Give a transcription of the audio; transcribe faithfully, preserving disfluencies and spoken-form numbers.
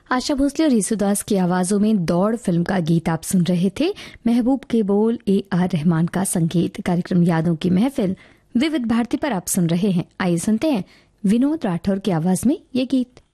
आशा भोसले और येसुदास की आवाजों में दौड़ फिल्म का गीत आप सुन रहे थे। महबूब के बोल, ए आर रहमान का संगीत। कार्यक्रम यादों की महफिल विविध भारती पर आप सुन रहे हैं। आइए सुनते हैं विनोद राठौर की आवाज में ये गीत।